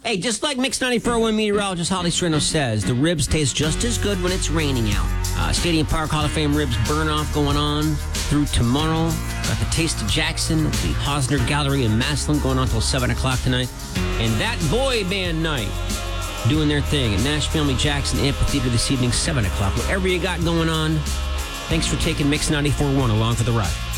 Hey, just like Mix 94.1 meteorologist Holly Sereno says, the ribs taste just as good when it's raining out. Stadium Park Hall of Fame ribs burn off going on through tomorrow. Got the Taste of Jackson, the Hosner Gallery in Massillon going on until 7 o'clock tonight. And that boy band night doing their thing at Nash Family Jackson Amphitheater this evening, 7 o'clock. Whatever you got going on, thanks for taking Mix 94.1 along for the ride.